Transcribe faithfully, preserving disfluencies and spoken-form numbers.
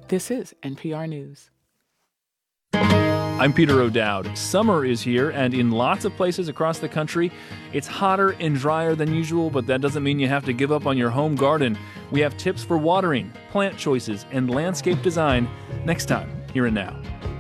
This is N P R News. I'm Peter O'Dowd. Summer is here, and in lots of places across the country, it's hotter and drier than usual, but that doesn't mean you have to give up on your home garden. We have tips for watering, plant choices, and landscape design next time, here and now.